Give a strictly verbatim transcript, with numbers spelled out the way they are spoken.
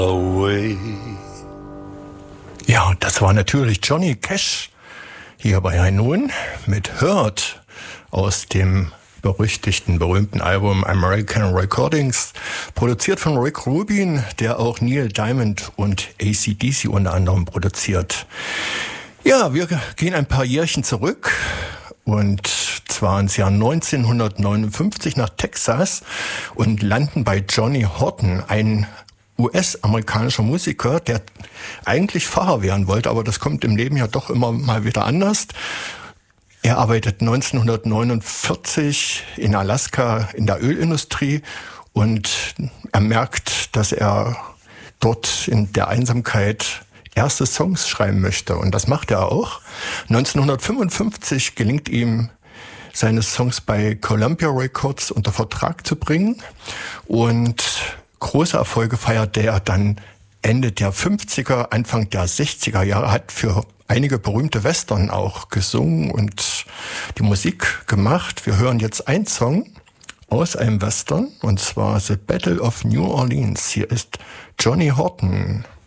away. Ja, das war natürlich Johnny Cash hier bei High Noon mit Hurt aus dem berüchtigten, berühmten Album American Recordings, produziert von Rick Rubin, der auch Neil Diamond und A C D C unter anderem produziert. Ja, wir gehen ein paar Jährchen zurück und zwar ins Jahr neunzehnhundertneunundfünfzig nach Texas und landen bei Johnny Horton, ein U S-amerikanischer Musiker, der eigentlich Pfarrer werden wollte, aber das kommt im Leben ja doch immer mal wieder anders. Er arbeitet neunzehnhundertneunundvierzig in Alaska in der Ölindustrie und er merkt, dass er dort in der Einsamkeit erste Songs schreiben möchte. Und das macht er auch. neunzehnhundertfünfundfünfzig gelingt ihm, seine Songs bei Columbia Records unter Vertrag zu bringen. Und große Erfolge feierte er dann Ende der fünfziger, Anfang der sechziger Jahre, hat für einige berühmte Western auch gesungen und die Musik gemacht. Wir hören jetzt einen Song aus einem Western, und zwar The Battle of New Orleans. Hier ist Johnny Horton.